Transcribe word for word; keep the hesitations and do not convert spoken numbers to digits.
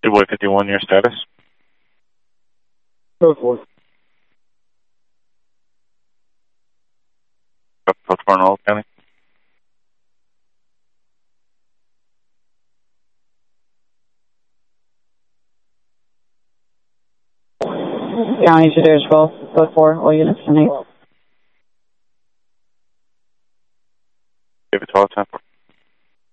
two Y fifty-one, your status? Go for it. What's going on, County? County two as well. Code four, all units, and eight. Give it twelve, ten four.